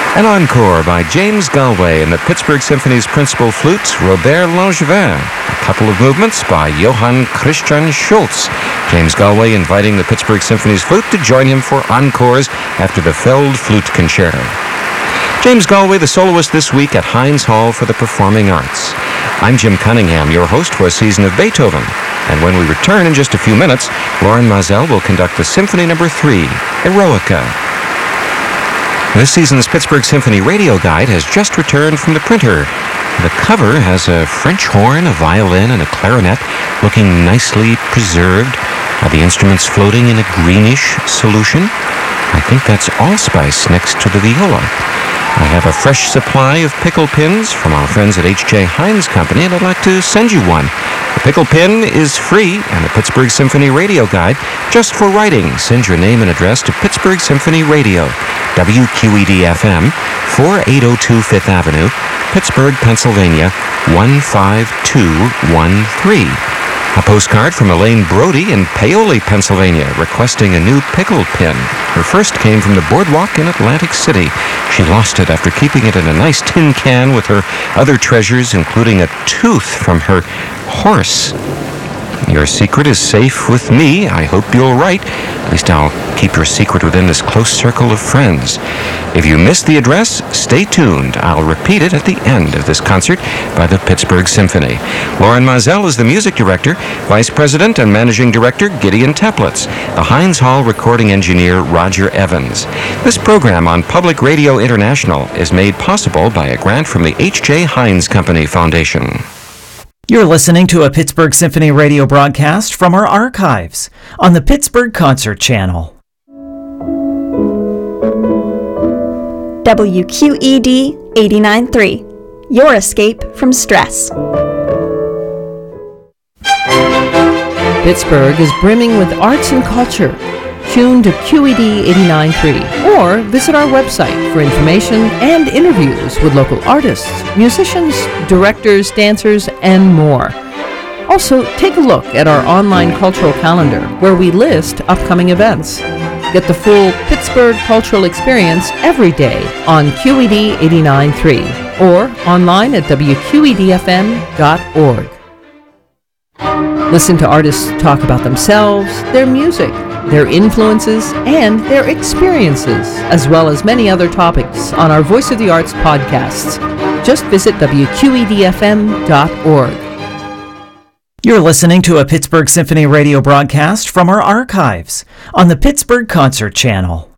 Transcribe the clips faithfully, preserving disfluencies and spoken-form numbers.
An encore by James Galway and the Pittsburgh Symphony's principal flute, Robert Langevin. A couple of movements by Johann Christian Schultz. James Galway inviting the Pittsburgh Symphony's flute to join him for encores after the Feld Flute Concerto. James Galway, the soloist this week at Heinz Hall for the Performing Arts. I'm Jim Cunningham, your host for a season of Beethoven. And when we return in just a few minutes, Lauren Mazel will conduct the Symphony Number three, Eroica. This season's Pittsburgh Symphony Radio Guide has just returned from the printer. The cover has a French horn, a violin, and a clarinet looking nicely preserved. Are the instruments floating in a greenish solution? I think that's allspice next to the viola. I have a fresh supply of pickle pins from our friends at H J Heinz Company, and I'd like to send you one. The pickle pin is free, and the Pittsburgh Symphony Radio Guide just for writing. Send your name and address to Pittsburgh Symphony Radio, W Q E D F M, forty-eight oh two Fifth Avenue, Pittsburgh, Pennsylvania, one five two one three. A postcard from Elaine Brody in Paoli, Pennsylvania, requesting a new pickle pin. Her first came from the boardwalk in Atlantic City. She lost it after keeping it in a nice tin can with her other treasures, including a tooth from her horse. Your secret is safe with me. I hope you'll write. At least I'll keep your secret within this close circle of friends. If you missed the address, stay tuned. I'll repeat it at the end of this concert by the Pittsburgh Symphony. Lauren Mazel is the music director, vice president and managing director Gideon Teplitz, the Heinz Hall recording engineer Roger Evans. This program on Public Radio International is made possible by a grant from the H J Heinz Company Foundation. You're listening to a Pittsburgh Symphony radio broadcast from our archives on the Pittsburgh Concert Channel. W Q E D eighty-nine point three, your escape from stress. Pittsburgh is brimming with arts and culture. Tune to Q E D eighty-nine point three or visit our website for information and interviews with local artists, musicians, directors, dancers, and more. Also, take a look at our online cultural calendar where we list upcoming events. Get the full Pittsburgh cultural experience every day on Q E D eighty-nine point three or online at W Q E D F M dot org. Listen to artists talk about themselves, their music, their influences, and their experiences, as well as many other topics on our Voice of the Arts podcasts. Just visit W Q E D F M dot org. You're listening to a Pittsburgh Symphony radio broadcast from our archives on the Pittsburgh Concert Channel.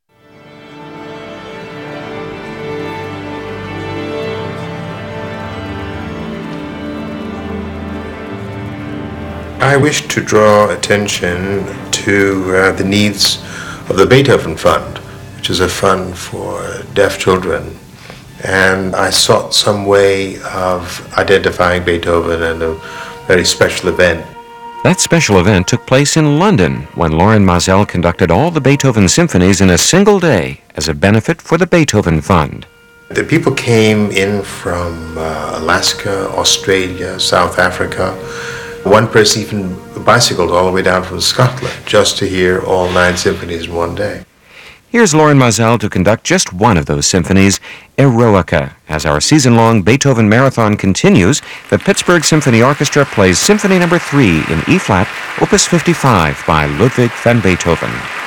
I wish to draw attention to uh, the needs of the Beethoven Fund, which is a fund for deaf children. And I sought some way of identifying Beethoven and a very special event. That special event took place in London when Lauren Mazel conducted all the Beethoven symphonies in a single day as a benefit for the Beethoven Fund. The people came in from uh, Alaska, Australia, South Africa. One person even bicycled all the way down from Scotland just to hear all nine symphonies in one day. Here's Lauren Mazel to conduct just one of those symphonies, Eroica. As our season-long Beethoven marathon continues, the Pittsburgh Symphony Orchestra plays Symphony Number three in E-flat, Opus fifty-five by Ludwig van Beethoven.